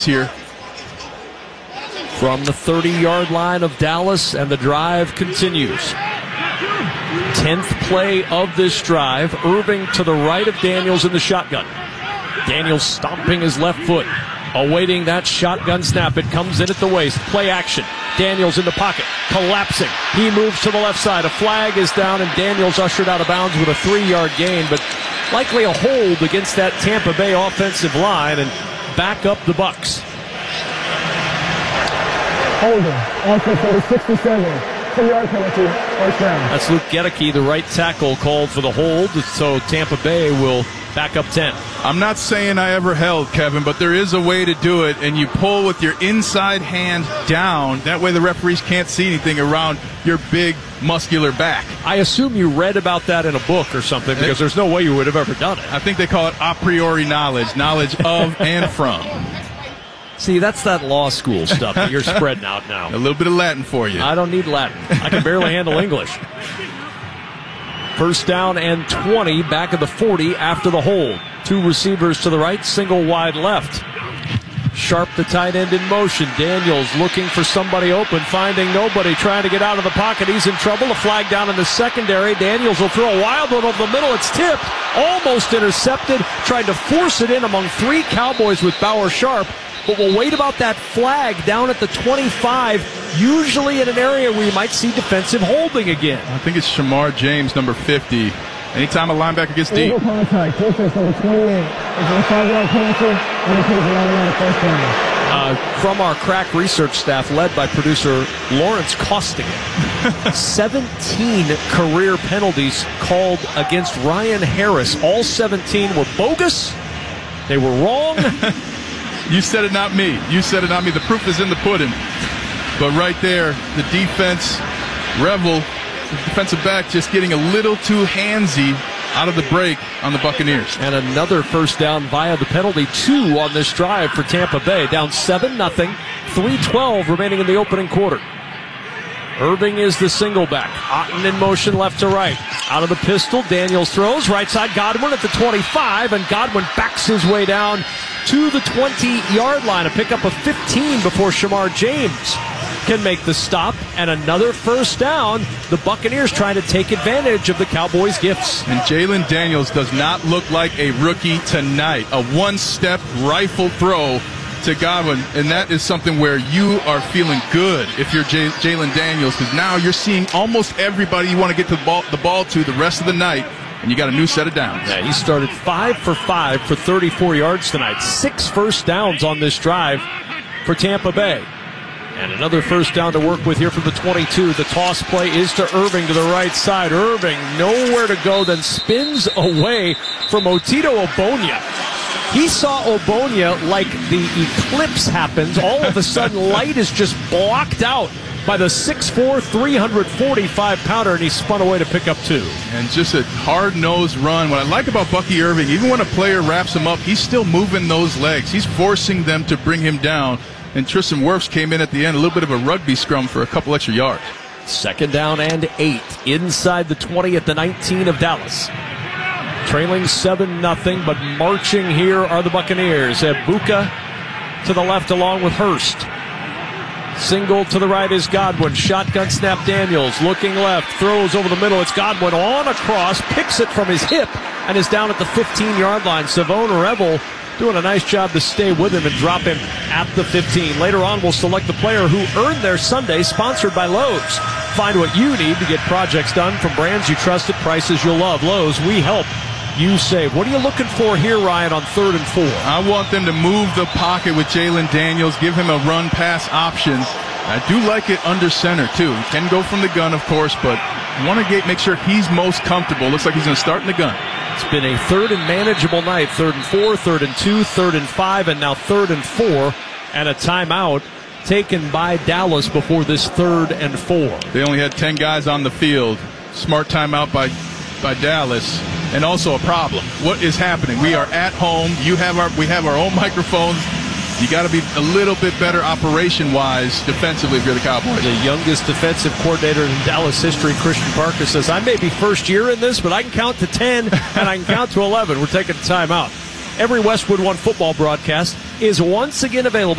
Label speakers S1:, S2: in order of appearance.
S1: here.
S2: From the 30-yard line of Dallas, and the drive continues. 10th play of this drive. Irving to the right of Daniels in the shotgun. Daniels stomping his left foot, awaiting that shotgun snap. It comes in at the waist. Play action. Daniels in the pocket, collapsing. He moves to the left side. A flag is down, and Daniels ushered out of bounds with a 3-yard gain, but likely a hold against that Tampa Bay offensive line, and back up the Bucs.
S3: Holding, offense number 67, 2-yard penalty, first down.
S2: That's Luke Gedeke, the right tackle, called for the hold, so Tampa Bay will back up 10.
S1: I'm not saying I ever held, Kevin, but there is a way to do it, and you pull with your inside hand down. That way the referees can't see anything around your big, muscular back.
S2: I assume you read about that in a book or something, because there's no way you would have ever done it.
S1: I think they call it a priori knowledge of and from.
S2: See, that's that law school stuff that you're spreading out now.
S1: A little bit of Latin for you.
S2: I don't need Latin. I can barely handle English. First down and 20, back of the 40 after the hold. 2 receivers to the right, single wide left. Sharp, the tight end, in motion. Daniels looking for somebody open, finding nobody, trying to get out of the pocket. He's in trouble. A flag down in the secondary. Daniels will throw a wild one over the middle. It's tipped, almost intercepted. Tried to force it in among 3 Cowboys with Bauer Sharp. But we'll wait about that flag down at the 25, usually in an area where you might see defensive holding again.
S1: I think it's Shamar James, number 50. Anytime a linebacker gets deep.
S3: Contact, defense number 28. It's a 5-yard penalty, and it takes a first down.
S2: From our crack research staff, led by producer Lawrence Costigan, 17 career penalties called against Ryan Harris. All 17 were bogus. They were wrong.
S1: You said it, not me. You said it, not me. The proof is in the pudding. But right there, the defense, Revel, the defensive back, just getting a little too handsy out of the break on the Buccaneers.
S2: And another first down via the penalty. 2 on this drive for Tampa Bay. Down 7-0. 3:12 remaining in the opening quarter. Irving is the single back. Otten in motion left to right. Out of the pistol, Daniels throws. Right side, Godwin at the 25, and Godwin backs his way down to the 20-yard line. A pickup of 15 before Shamar James can make the stop. And another first down. The Buccaneers trying to take advantage of the Cowboys' gifts.
S1: And Jalen Daniels does not look like a rookie tonight. A one-step rifle throw to Godwin, and that is something where you are feeling good if you're Jalen Daniels, because now you're seeing almost everybody you want to get to the ball to the rest of the night, and you got a new set of downs.
S2: Yeah, he started 5 for 5 for 34 yards tonight. 6 first downs on this drive for Tampa Bay. And another first down to work with here from the 22. The toss play is to Irving to the right side. Irving nowhere to go, then spins away from Otito Ogbonnia. He saw Ogbonnia like the eclipse happens. All of a sudden, light is just blocked out by the 6'4", 345-pounder, and he spun away to pick up 2.
S1: And just a hard-nosed run. What I like about Bucky Irving, even when a player wraps him up, he's still moving those legs. He's forcing them to bring him down. And Tristan Wirfs came in at the end, a little bit of a rugby scrum for a couple extra yards.
S2: Second down and 8 inside the 20 at the 19 of Dallas. Trailing 7-0, but marching here are the Buccaneers. Ebuka to the left along with Hurst. Single to the right is Godwin. Shotgun snap, Daniels looking left, throws over the middle. It's Godwin on a cross, picks it from his hip, and is down at the 15-yard line. Savone Revel doing a nice job to stay with him and drop him at the 15. Later on, we'll select the player who earned their Sunday, sponsored by Lowe's. Find what you need to get projects done from brands you trust at prices you'll love. Lowe's, we help you save. What are you looking for here, Ryan, on 3rd and 4?
S1: I want them to move the pocket with Jalen Daniels, give him a run-pass option. I do like it under center, too. He can go from the gun, of course, but I want to make sure he's most comfortable. Looks like he's going to start in the gun.
S2: It's been a 3rd and manageable night. 3rd and 4, 3rd and 2, 3rd and 5, and now 3rd and 4, and a timeout taken by Dallas before this 3rd and 4.
S1: They only had 10 guys on the field. Smart timeout by Dallas. And also a problem. What is happening? We are at home. We have our own microphones. You got to be a little bit better operation-wise defensively if you're the Cowboys.
S2: The youngest defensive coordinator in Dallas history, Christian Parker, says, I may be first year in this, but I can count to 10 and I can count to 11. We're taking a timeout. Every Westwood One football broadcast is once again available